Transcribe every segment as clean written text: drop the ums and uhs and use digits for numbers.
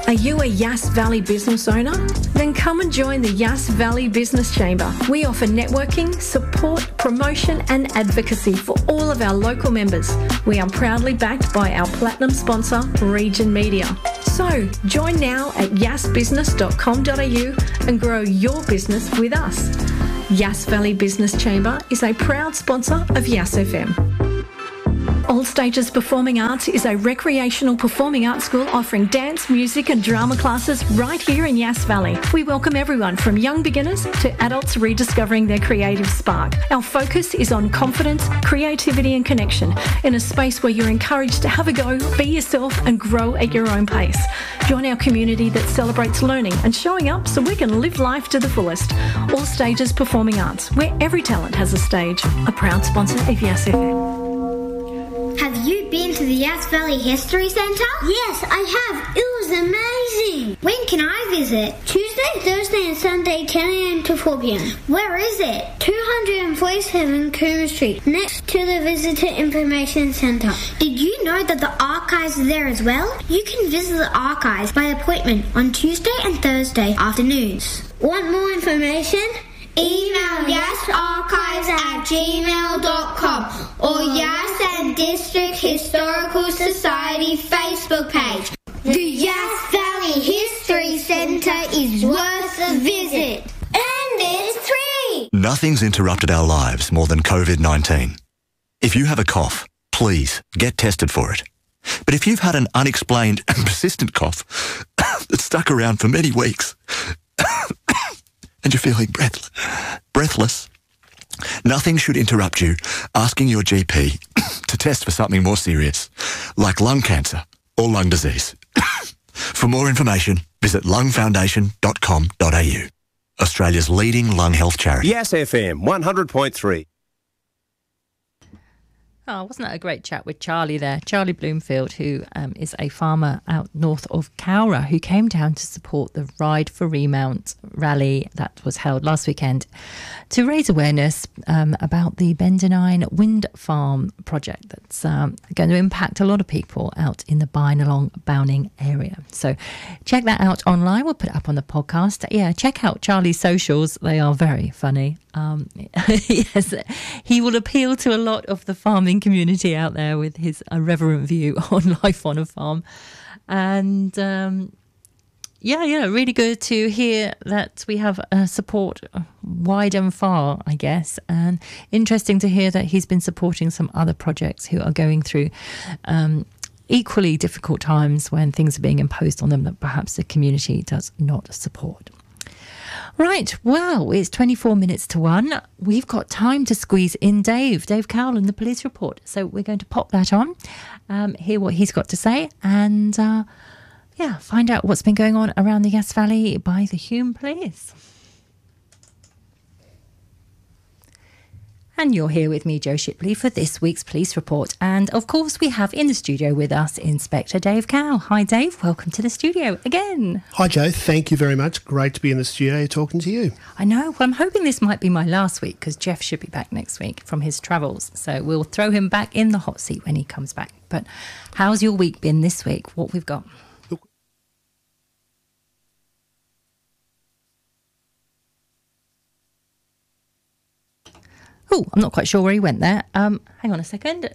Are you a Yass Valley business owner? Then come and join the Yass Valley Business Chamber. We offer networking, support, promotion and advocacy for all of our local members. We are proudly backed by our platinum sponsor, Region Media. So join now at yassbusiness.com.au and grow your business with us. Yass Valley Business Chamber is a proud sponsor of Yass FM. All Stages Performing Arts is a recreational performing arts school offering dance, music and drama classes right here in Yass Valley. We welcome everyone from young beginners to adults rediscovering their creative spark. Our focus is on confidence, creativity and connection in a space where you're encouraged to have a go, be yourself and grow at your own pace. Join our community that celebrates learning and showing up so we can live life to the fullest. All Stages Performing Arts, where every talent has a stage. A proud sponsor of Yass FM. Have you been to the Yass Valley History Centre? Yes, I have. It was amazing. When can I visit? Tuesday, Thursday and Sunday, 10 a.m. to 4 p.m. Where is it? 247 Coombe Street, next to the Visitor Information Centre. Did you know that the archives are there as well? You can visit the archives by appointment on Tuesday and Thursday afternoons. Want more information? Email yassarchives@gmail.com or Yass and District Historical Society Facebook page. The Yass Valley History Centre is worth a visit. And it's free! Nothing's interrupted our lives more than COVID-19. If you have a cough, please get tested for it. But if you've had an unexplained and persistent cough that's stuck around for many weeks, and you're feeling breathless, nothing should interrupt you asking your GP to test for something more serious, like lung cancer or lung disease. For more information, visit lungfoundation.com.au, Australia's leading lung health charity. Yass FM 100.3. Oh, wasn't that a great chat with Charlie there? Charlie Bloomfield, who is a farmer out north of Cowra, who came down to support the Ride for Remount rally that was held last weekend to raise awareness about the Bendenine Wind Farm project that's going to impact a lot of people out in the Bynalong Bowning area. So check that out online. We'll put it up on the podcast. Yeah, check out Charlie's socials. They are very funny. Yes, he will appeal to a lot of the farming community out there with his irreverent view on life on a farm. And really good to hear that we have support wide and far, I guess. And interesting to hear that he's been supporting some other projects who are going through equally difficult times when things are being imposed on them that perhaps the community does not support. Right, well, it's 24 minutes to 1. We've got time to squeeze in Dave Cowell and the police report. So we're going to pop that on, hear what he's got to say, and find out what's been going on around the Yass Valley by the Hume Police. And you're here with me, Jo Shipley, for this week's police report. And, of course, we have in the studio with us Inspector Dave Cowell. Hi, Dave. Welcome to the studio again. Hi, Jo. Thank you very much. Great to be in the studio talking to you. I know. Well, I'm hoping this might be my last week because Jeff should be back next week from his travels. So we'll throw him back in the hot seat when he comes back. But how's your week been this week? What we've got? Oh, I'm not quite sure where he went there. Hang on a second.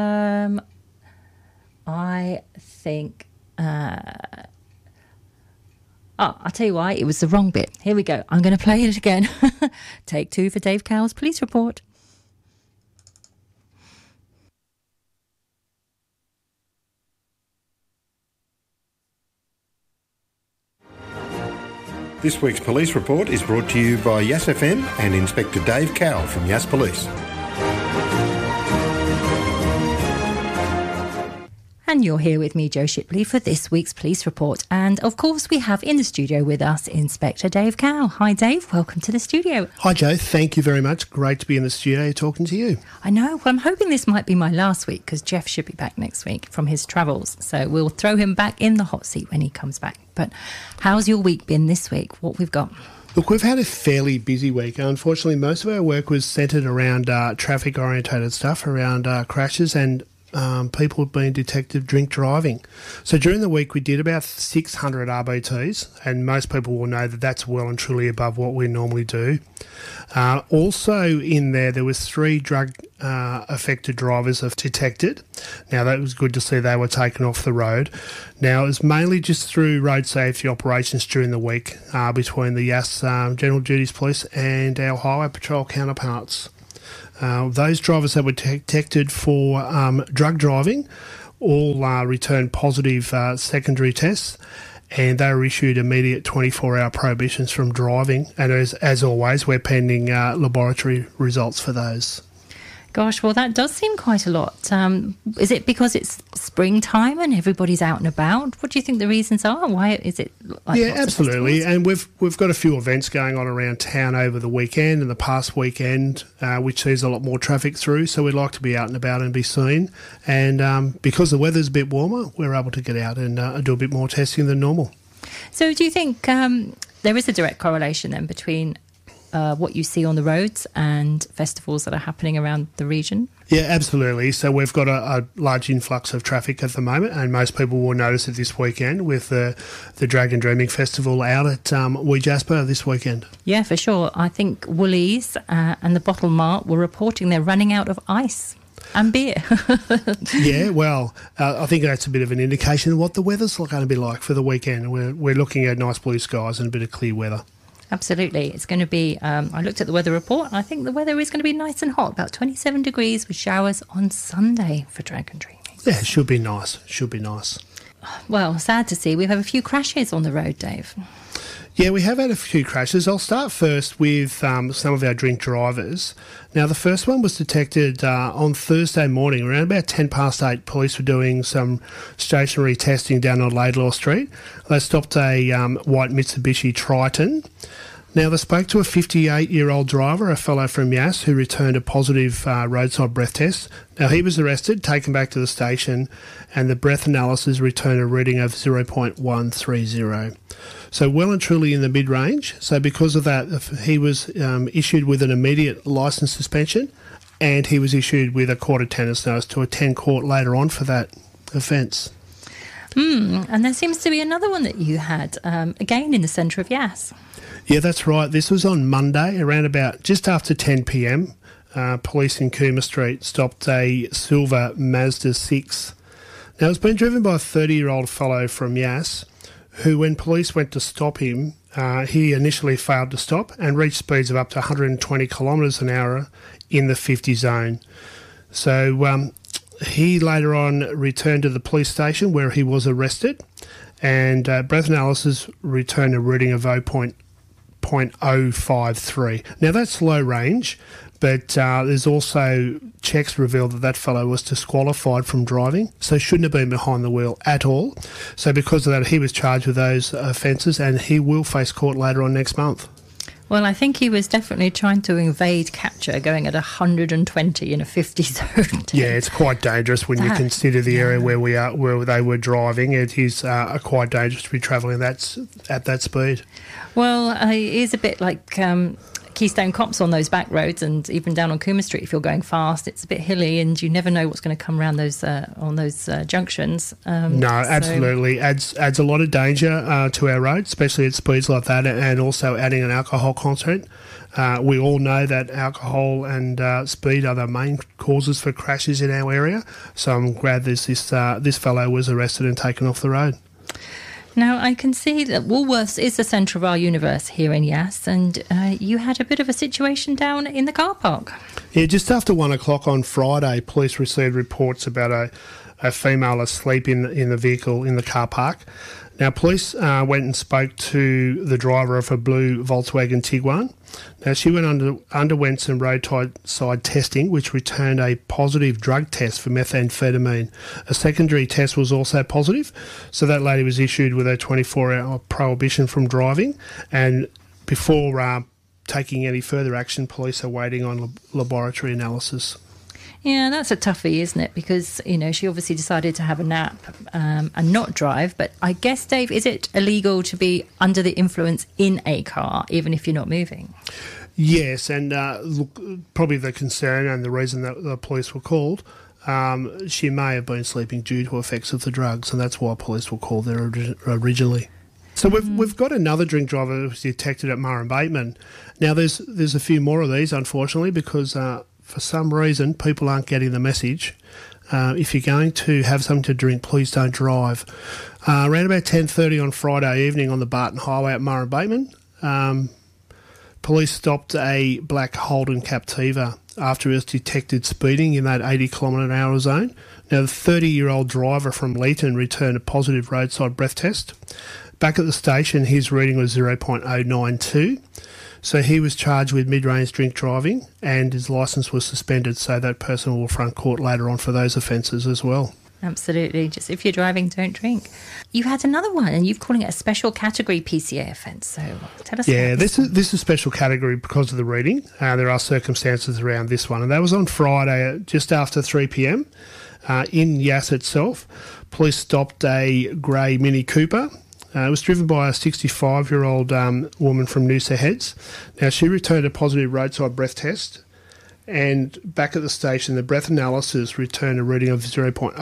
I think... I'll tell you why. It was the wrong bit. Here we go. I'm going to play it again. Take 2 for Dave Cowell's police report. This week's police report is brought to you by Yass FM and Inspector Dave Cowell from Yass Police. And you're here with me, Jo Shipley, for this week's police report. And, of course, we have in the studio with us Inspector Dave Cowell. Hi, Dave. Welcome to the studio. Hi, Jo. Thank you very much. Great to be in the studio talking to you. I know. Well, I'm hoping this might be my last week because Jeff should be back next week from his travels. So we'll throw him back in the hot seat when he comes back. But how's your week been this week? What we've got? Look, we've had a fairly busy week. Unfortunately, most of our work was centred around traffic-orientated stuff, around crashes and people have been detected drink driving. So during the week we did about 600 RBTs, and most people will know that that's well and truly above what we normally do. Also in there was 3 drug affected drivers have detected. Now that was good to see they were taken off the road. Now it was mainly just through road safety operations during the week between the Yass General Duties Police and our Highway Patrol counterparts. Those drivers that were detected for drug driving all returned positive secondary tests, and they were issued immediate 24-hour prohibitions from driving. And as always, we're pending laboratory results for those. Gosh, well, that does seem quite a lot. Is it because it's springtime and everybody's out and about? What do you think the reasons are? Why is it like Yeah, absolutely. And we've got a few events going on around town over the weekend and the past weekend, which sees a lot more traffic through. So we'd like to be out and about and be seen. And because the weather's a bit warmer, we're able to get out and do a bit more testing than normal. So do you think there is a direct correlation then between what you see on the roads and festivals that are happening around the region? Yeah, absolutely. So we've got a large influx of traffic at the moment, and most people will notice it this weekend with the Dragon Dreaming Festival out at Wee Jasper this weekend. Yeah, for sure. I think Woolies and the Bottle Mart were reporting they're running out of ice and beer. Yeah, well, I think that's a bit of an indication of what the weather's going to be like for the weekend. We're looking at nice blue skies and a bit of clear weather. Absolutely. It's going to be, I looked at the weather report, and I think the weather is going to be nice and hot, about 27 degrees with showers on Sunday for Dragon Dreaming. Yeah, it should be nice. Should be nice. Well, sad to see. We have a few crashes on the road, Dave. Yeah, we have had a few crashes. I'll start first with some of our drink drivers. Now, the first one was detected on Thursday morning, around about 8:10. Police were doing some stationary testing down on Laidlaw Street. They stopped a white Mitsubishi Triton. Now, they spoke to a 58-year-old driver, a fellow from Yass, who returned a positive roadside breath test. Now, he was arrested, taken back to the station, and the breath analysis returned a reading of 0.130. So well and truly in the mid-range. So because of that, he was issued with an immediate licence suspension, and he was issued with a court attendance notice to attend court later on for that offence. And there seems to be another one that you had, again in the centre of Yass. Yeah, that's right. This was on Monday, around about just after 10 p.m. Police in Cooma Street stopped a silver Mazda 6. Now, it's been driven by a 30-year-old fellow from Yass, who, when police went to stop him, he initially failed to stop and reached speeds of up to 120 kilometres an hour in the 50 zone. So he later on returned to the police station where he was arrested, and breath analysis returned a reading of 0.053. Now, that's low range, but there's also checks revealed that fellow was disqualified from driving, so shouldn't have been behind the wheel at all. So because of that, he was charged with those offences, and he will face court later on next month. Well, I think he was definitely trying to evade capture, going at 120 in a 50 zone. Yeah, it's quite dangerous when you consider the area where they were driving. It is quite dangerous to be travelling at that speed. Well, it is a bit like Keystone Cops on those back roads, and even down on Cooma Street, if you're going fast, it's a bit hilly, and you never know what's going to come around those on those junctions. No, absolutely adds a lot of danger to our roads, especially at speeds like that, and also adding an alcohol content. We all know that alcohol and speed are the main causes for crashes in our area. So I'm glad this fellow was arrested and taken off the road. Now, I can see that Woolworths is the centre of our universe here in Yass, and you had a bit of a situation down in the car park. Yeah, just after 1 o'clock on Friday, police received reports about a female asleep in the vehicle in the car park. Now, police went and spoke to the driver of a blue Volkswagen Tiguan. Now, she underwent some roadside testing, which returned a positive drug test for methamphetamine. A secondary test was also positive, so that lady was issued with a 24-hour prohibition from driving. And before taking any further action, police are waiting on laboratory analysis. Yeah, that's a toughie, isn't it? Because, she obviously decided to have a nap and not drive. But I guess, Dave, is it illegal to be under the influence in a car, even if you're not moving? Yes, and look, probably the concern and the reason that the police were called she may have been sleeping due to effects of the drugs, and that's why police were called there originally. So we've got another drink driver who was detected at Murrumbateman. Now there's a few more of these, unfortunately, because for some reason people aren't getting the message. If you're going to have something to drink, please don't drive. Around about 10:30 on Friday evening on the Barton Highway at Murrumbateman, police stopped a black Holden Captiva after it was detected speeding in that 80km/h zone. Now, the 30-year-old driver from Leeton returned a positive roadside breath test. Back at the station, his reading was 0.092. So he was charged with mid-range drink driving and his licence was suspended, so that person will front court later on for those offences as well. Absolutely. Just if you're driving, don't drink. You had another one and you're calling it a special category PCA offence. So tell us about this. This is special category because of the reading. There are circumstances around this one. And that was on Friday just after 3 p.m. In Yass itself. Police stopped a grey Mini Cooper. It was driven by a 65-year-old woman from Noosa Heads. Now, she returned a positive roadside breath test, and back at the station, the breath analysis returned a reading of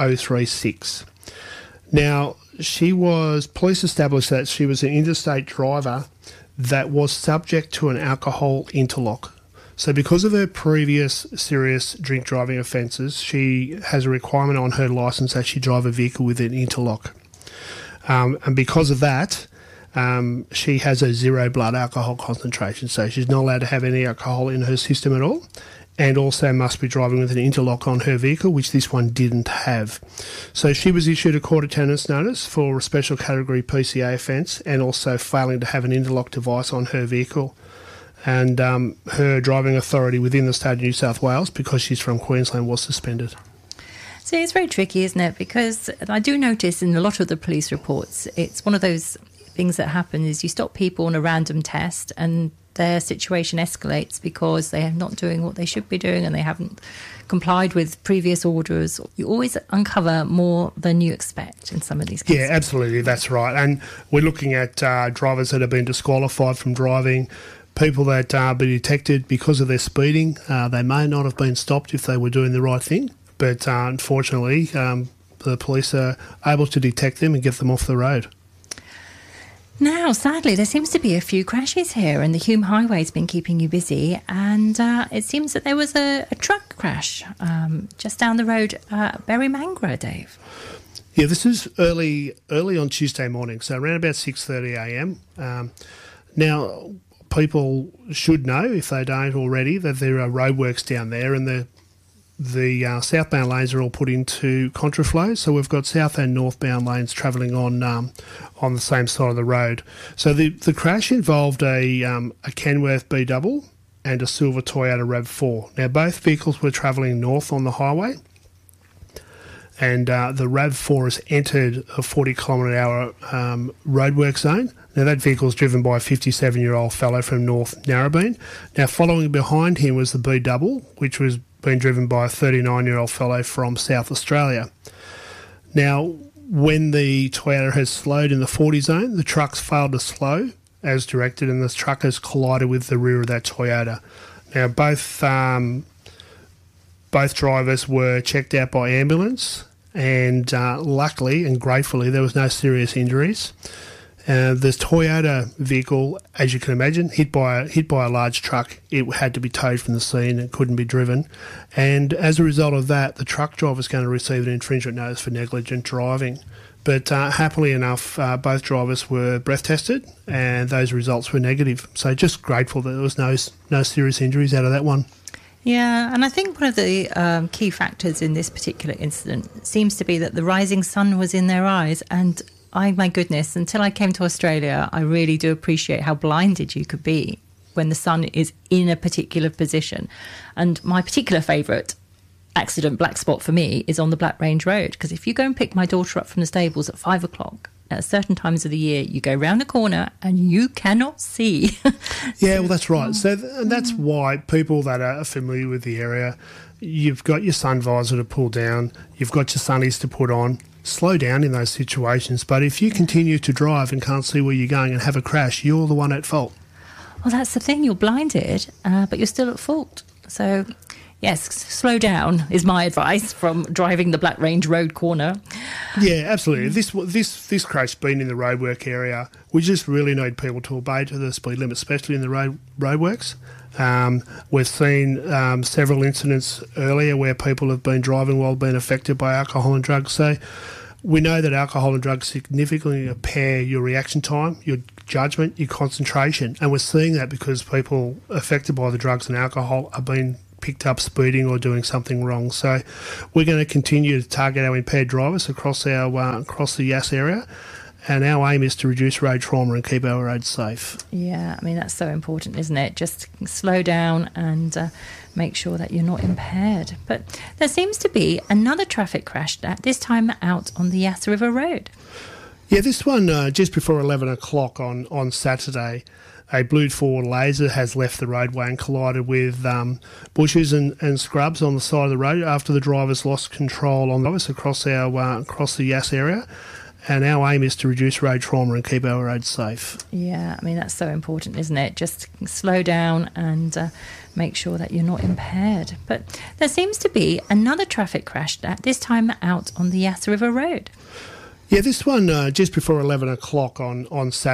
0.036. Now, police established that she was an interstate driver that was subject to an alcohol interlock. So because of her previous serious drink driving offences, she has a requirement on her licence that she drive a vehicle with an interlock. And because of that, she has a 0 blood alcohol concentration, so she's not allowed to have any alcohol in her system at all, and also must be driving with an interlock on her vehicle, which this one didn't have. So she was issued a court attendance notice for a special category PCA offence and also failing to have an interlock device on her vehicle. And her driving authority within the state of New South Wales, because she's from Queensland, was suspended. So it's very tricky, isn't it? Because I do notice in a lot of the police reports, it's one of those things that happen is you stop people on a random test and their situation escalates because they are not doing what they should be doing and they haven't complied with previous orders. You always uncover more than you expect in some of these cases. Yeah, absolutely, that's right. And we're looking at drivers that have been disqualified from driving, people that are being detected because of their speeding. They may not have been stopped if they were doing the right thing, but unfortunately the police are able to detect them and get them off the road. Now, sadly, there seems to be a few crashes here and the Hume Highway's been keeping you busy, and it seems that there was a truck crash just down the road at Berrymangra, Dave. Yeah, this is early on Tuesday morning, so around about 6:30am. Now, people should know, if they don't already, that there are roadworks down there, and the southbound lanes are all put into contraflow, so we've got south and northbound lanes travelling on the same side of the road. So the crash involved a Kenworth B-double and a silver Toyota RAV4. Now, both vehicles were travelling north on the highway, and the RAV4 has entered a 40km/h roadwork zone. Now, that vehicle is driven by a 57-year-old fellow from North Narrabeen. Now, following behind him was the B-double, which was being driven by a 39-year-old fellow from South Australia. Now, when the Toyota has slowed in the 40 zone, the trucks failed to slow as directed, and the truck has collided with the rear of that Toyota. Now, both drivers were checked out by ambulance, and luckily and gratefully there was no serious injuries. The Toyota vehicle, as you can imagine, hit by a large truck. It had to be towed from the scene and couldn't be driven. And as a result of that, the truck driver is going to receive an infringement notice for negligent driving. But happily enough, both drivers were breath tested and those results were negative. So just grateful that there was no serious injuries out of that one. Yeah, and I think one of the key factors in this particular incident seems to be that the rising sun was in their eyes, and my goodness, until I came to Australia, I really do appreciate how blinded you could be when the sun is in a particular position. And my particular favourite accident black spot for me is on the Black Range Road, because if you go and pick my daughter up from the stables at 5 o'clock, at certain times of the year, you go round the corner and you cannot see. Yeah, well, that's right. So and that's why people that are familiar with the area, you've got your sun visor to pull down, you've got your sunnies to put on. Slow down in those situations, but if you continue to drive and can't see where you're going and have a crash, you're the one at fault. Well, that's the thing, you're blinded, but you're still at fault. So yes, slow down is my advice from driving the Black Range Road corner. Yeah, absolutely. This crash been in the roadwork area. We just really need people to obey to the speed limit, especially in the roadworks. We've seen several incidents earlier where people have been driving while being affected by alcohol and drugs. So we know that alcohol and drugs significantly impair your reaction time, your judgment, your concentration. And we're seeing that because people affected by the drugs and alcohol are being picked up speeding or doing something wrong. So we're going to continue to target our impaired drivers across the Yass area. And our aim is to reduce road trauma and keep our roads safe. Yeah, I mean, that's so important, isn't it? Just slow down and make sure that you're not impaired. But there seems to be another traffic crash, this time out on the Yass River Road. Yeah, this one just before 11 o'clock on Saturday. A Blue Ford Laser has left the roadway and collided with bushes and scrubs on the side of the road after the drivers lost control on us across the Yass area. And our aim is to reduce road trauma and keep our roads safe. Yeah, I mean, that's so important, isn't it? Just slow down and make sure that you're not impaired. But there seems to be another traffic crash, this time out on the Yass River Road. Yeah, this one just before 11 o'clock on Saturday.